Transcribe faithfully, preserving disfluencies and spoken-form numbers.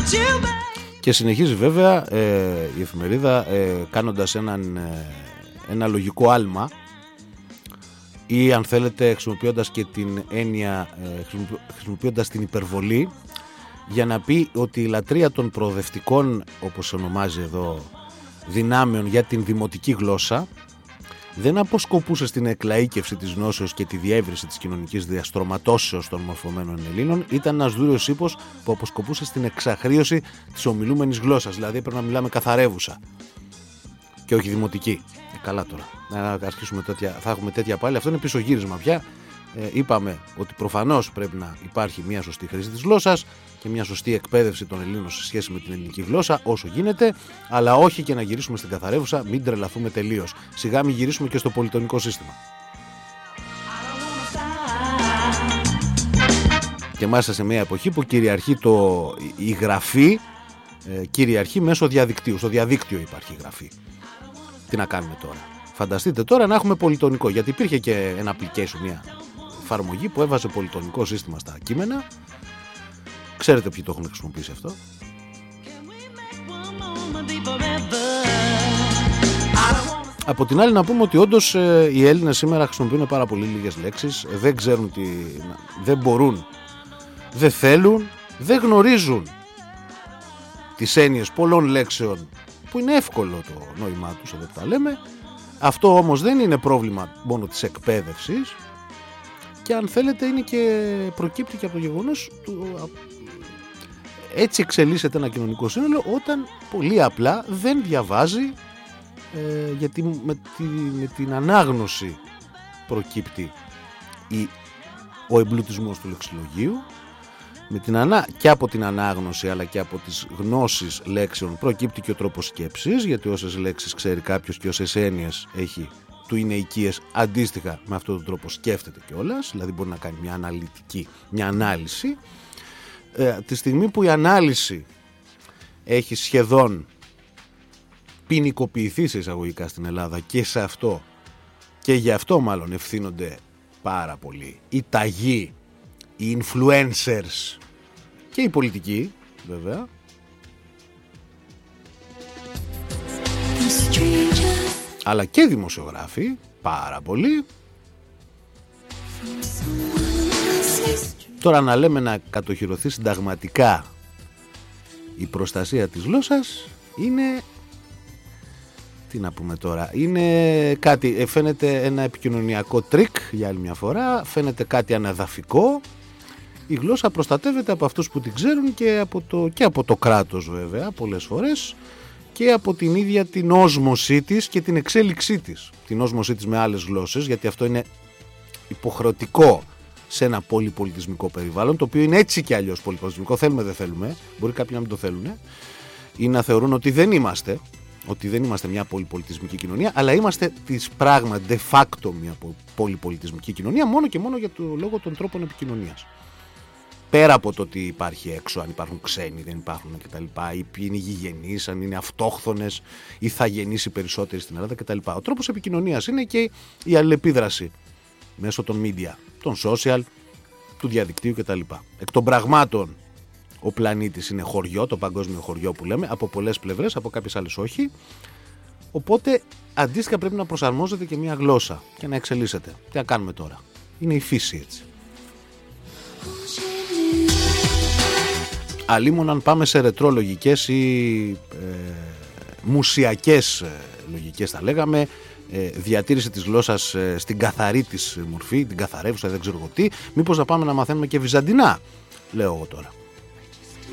Και συνεχίζει βέβαια ε, η εφημερίδα ε, κάνοντας έναν, ε, ένα λογικό άλμα, ή αν θέλετε χρησιμοποιώντας και την έννοια, ε, χρησιμοποιώντας την υπερβολή, για να πει ότι η λατρεία των προοδευτικών, όπως ονομάζει εδώ, δυνάμεων για την δημοτική γλώσσα δεν αποσκοπούσε στην εκλαΐκευση της γνώσεως και τη διεύρυνση της κοινωνικής διαστρωματώσεως των μορφωμένων Ελλήνων, ήταν ένας δούριος ύπος που αποσκοπούσε στην εξαχρίωση της ομιλούμενης γλώσσας. Δηλαδή πρέπει να μιλάμε καθαρεύουσα και όχι δημοτική. Ε, καλά τώρα. Να αρχίσουμε τέτοια, θα έχουμε τέτοια πάλι. Αυτό είναι πισωγύρισμα πια. Ε, είπαμε ότι προφανώς πρέπει να υπάρχει μια σωστή χρήση της γλώσσας και μια σωστή εκπαίδευση των Ελλήνων σε σχέση με την ελληνική γλώσσα όσο γίνεται, αλλά όχι και να γυρίσουμε στην καθαρεύουσα, μην τρελαθούμε τελείως. Σιγά μην γυρίσουμε και στο πολυτονικό σύστημα. Και μάλιστα σε μια εποχή που κυριαρχεί το, η γραφή, ε, κυριαρχεί μέσω διαδικτύου. Στο διαδίκτυο υπάρχει η γραφή. Τι να κάνουμε τώρα? Φανταστείτε τώρα να έχουμε πολυτονικό, γιατί υπήρχε και ένα application, μια εφαρμογή που έβαζε πολυτονικό σύστημα στα κείμενα. Ξέρετε ποιοι το έχουν χρησιμοποιήσει αυτό? Από την άλλη να πούμε ότι όντως ε, οι Έλληνες σήμερα χρησιμοποιούν πάρα πολύ λίγες λέξεις, δεν ξέρουν τι, δεν μπορούν, δεν θέλουν, δεν γνωρίζουν τις έννοιες πολλών λέξεων που είναι εύκολο το νόημά τους, εδώ που τα λέμε. Αυτό όμως δεν είναι πρόβλημα μόνο της εκπαίδευσης, και αν θέλετε είναι και προκύπτει και από το γεγονός του, έτσι εξελίσσεται ένα κοινωνικό σύνολο όταν πολύ απλά δεν διαβάζει, ε, γιατί με, τη, με την ανάγνωση προκύπτει η, ο εμπλουτισμός του λεξιλογίου, με την ανά, και από την ανάγνωση αλλά και από τις γνώσεις λέξεων προκύπτει και ο τρόπος σκέψης, γιατί όσες λέξεις ξέρει κάποιος και όσες έννοιες έχει του είναι οικίες, αντίστοιχα με αυτόν τον τρόπο σκέφτεται κιόλας, δηλαδή μπορεί να κάνει μια αναλυτική, μια ανάλυση. Ε, τη στιγμή που η ανάλυση έχει σχεδόν ποινικοποιηθεί σε εισαγωγικά στην Ελλάδα, και σε αυτό και γι' αυτό μάλλον ευθύνονται πάρα πολύ οι ταγοί, οι influencers και οι πολιτικοί βέβαια, αλλά και δημοσιογράφοι πάρα πολύ. Τώρα να λέμε να κατοχυρωθεί συνταγματικά η προστασία της γλώσσας είναι, τι να πούμε τώρα, είναι κάτι, φαίνεται ένα επικοινωνιακό τρίκ για άλλη μια φορά, φαίνεται κάτι αναδαφικό. Η γλώσσα προστατεύεται από αυτούς που την ξέρουν και από το, και από το κράτος βέβαια πολλές φορές, και από την ίδια την όσμωσή της και την εξέλιξή της. Την όσμωσή της με άλλες γλώσσες, γιατί αυτό είναι υποχρεωτικό σε ένα πολυπολιτισμικό περιβάλλον, το οποίο είναι έτσι και αλλιώς πολυπολιτισμικό, θέλουμε δεν θέλουμε, μπορεί κάποιοι να μην το θέλουν, ή να θεωρούν ότι δεν είμαστε, ότι δεν είμαστε μια πολυπολιτισμική κοινωνία, αλλά είμαστε της πράγμα de facto μια πολυπολιτισμική κοινωνία, μόνο και μόνο για το λόγο των τρόπων επικοινωνίας. Πέρα από το ότι υπάρχει έξω, αν υπάρχουν ξένοι, δεν υπάρχουν κτλ., ή ποιοι είναι γηγενείς, αν είναι αυτόχθονες ή θα γεννήσει περισσότεροι στην Ελλάδα κτλ. Ο τρόπος επικοινωνίας είναι και η αλληλεπίδραση μέσω των media, των social, του διαδικτύου κτλ. Εκ των πραγμάτων, ο πλανήτης είναι χωριό, το παγκόσμιο χωριό που λέμε, από πολλές πλευρές, από κάποιες άλλες όχι. Οπότε αντίστοιχα πρέπει να προσαρμόζεται και μια γλώσσα και να εξελίσσεται. Τι να κάνουμε τώρα? Είναι η φύση έτσι. Αλλήμον αν πάμε σε ρετρολογικές ή ε, μουσιακές ε, λογικές θα λέγαμε, ε, διατήρηση της γλώσσας ε, στην καθαρή της μορφή, την καθαρεύουσα, δεν ξέρω εγώ τι, μήπως να πάμε να μαθαίνουμε και βυζαντινά, λέω εγώ τώρα.